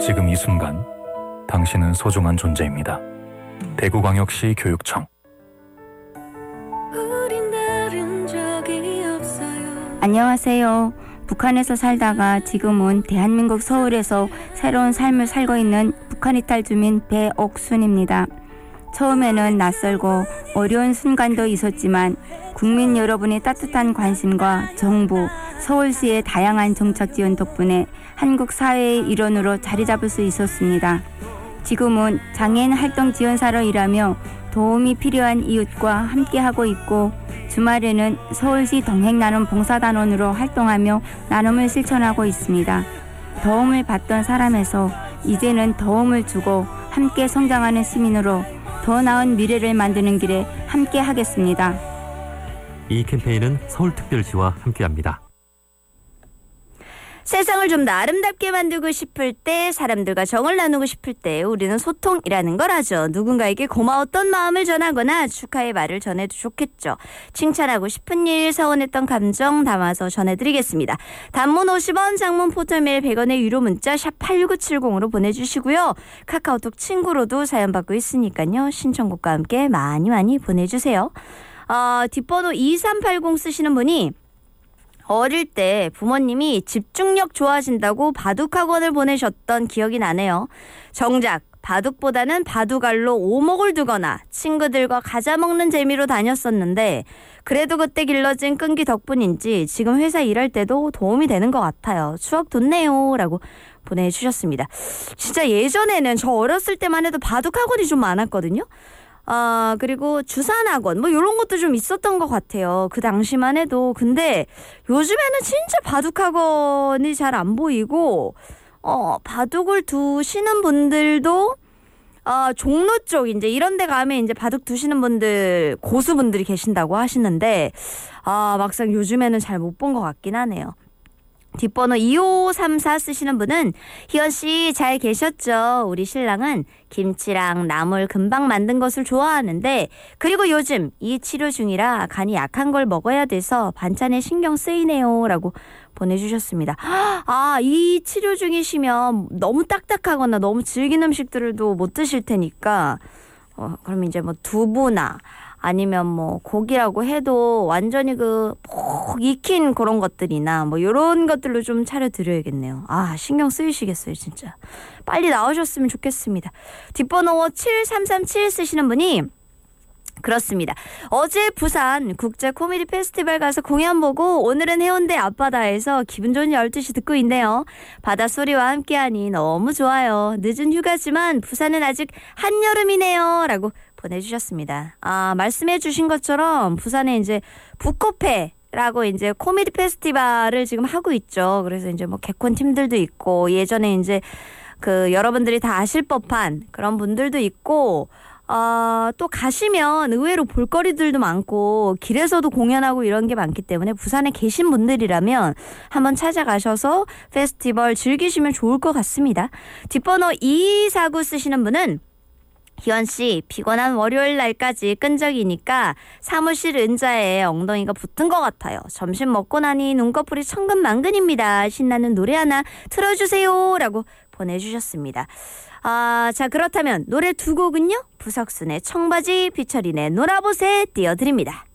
지금 이 순간 당신은 소중한 존재입니다. 대구광역시 교육청. 안녕하세요. 북한에서 살다가 지금은 대한민국 서울에서 새로운 삶을 살고 있는 북한 이탈 주민 배옥순입니다. 처음에는 낯설고 어려운 순간도 있었지만 국민 여러분의 따뜻한 관심과 정부, 서울시의 다양한 정책 지원 덕분에 한국 사회의 일원으로 자리 잡을 수 있었습니다. 지금은 장애인 활동 지원사로 일하며 도움이 필요한 이웃과 함께하고 있고 주말에는 서울시 동행나눔 봉사단원으로 활동하며 나눔을 실천하고 있습니다. 도움을 받던 사람에서 이제는 도움을 주고 함께 성장하는 시민으로 더 나은 미래를 만드는 길에 함께 하겠습니다. 이 캠페인은 서울특별시와 함께합니다. 세상을 좀 더 아름답게 만들고 싶을 때, 사람들과 정을 나누고 싶을 때 우리는 소통이라는 걸 하죠. 누군가에게 고마웠던 마음을 전하거나 축하의 말을 전해도 좋겠죠. 칭찬하고 싶은 일, 서운했던 감정 담아서 전해드리겠습니다. 단문 50원, 장문 포털메일 100원의 유료 문자 샵 8970으로 보내주시고요. 카카오톡 친구로도 사연 받고 있으니까요. 신청곡과 함께 많이 보내주세요. 뒷번호 2380 쓰시는 분이 어릴 때 부모님이 집중력 좋아하신다고 바둑학원을 보내셨던 기억이 나네요. 정작 바둑보다는 바둑알로 오목을 두거나 친구들과 과자 먹는 재미로 다녔었는데 그래도 그때 길러진 끈기 덕분인지 지금 회사 일할 때도 도움이 되는 것 같아요. 추억 돋네요 라고 보내주셨습니다. 진짜 예전에는 저 어렸을 때만 해도 바둑학원이 좀 많았거든요. 그리고 주산학원 뭐 이런 것도 좀 있었던 것 같아요. 그 당시만 해도. 근데 요즘에는 진짜 바둑학원이 잘 안 보이고 바둑을 두시는 분들도 종로 쪽 이제 이런 데 가면 이제 바둑 두시는 분들 고수분들이 계신다고 하시는데 막상 요즘에는 잘 못 본 것 같긴 하네요. 뒷번호 2534 쓰시는 분은 희연씨 잘 계셨죠? 우리 신랑은 김치랑 나물 금방 만든 것을 좋아하는데 그리고 요즘 이 치료 중이라 간이 약한 걸 먹어야 돼서 반찬에 신경 쓰이네요 라고 보내주셨습니다. 이 치료 중이시면 너무 딱딱하거나 너무 질긴 음식들도 못 드실 테니까 그럼 이제 뭐 두부나 아니면 뭐 고기라고 해도 완전히 푹 익힌 그런 것들이나 뭐 요런 것들로 좀 차려드려야겠네요. 신경 쓰이시겠어요 진짜. 빨리 나오셨으면 좋겠습니다. 뒷번호 7337 쓰시는 분이 그렇습니다. 어제 부산 국제 코미디 페스티벌 가서 공연 보고 오늘은 해운대 앞바다에서 기분 좋은 12시 듣고 있네요. 바닷소리와 함께하니 너무 좋아요. 늦은 휴가지만 부산은 아직 한여름이네요 라고 보내주셨습니다. 말씀해 주신 것처럼 부산에 이제 북코페라고 이제 코미디 페스티벌을 지금 하고 있죠. 그래서 이제 뭐 개콘 팀들도 있고 예전에 이제 여러분들이 다 아실 법한 그런 분들도 있고 또 가시면 의외로 볼거리들도 많고 길에서도 공연하고 이런 게 많기 때문에 부산에 계신 분들이라면 한번 찾아가셔서 페스티벌 즐기시면 좋을 것 같습니다. 뒷번호 2249 쓰시는 분은 희원씨 피곤한 월요일 날까지 끈적이니까 사무실 의자에 엉덩이가 붙은 것 같아요. 점심 먹고 나니 눈꺼풀이 천근만근입니다. 신나는 노래 하나 틀어주세요 라고 보내주셨습니다. 자 그렇다면 노래 두 곡은요. 부석순의 청바지 피처린의 놀아보세 띄워드립니다.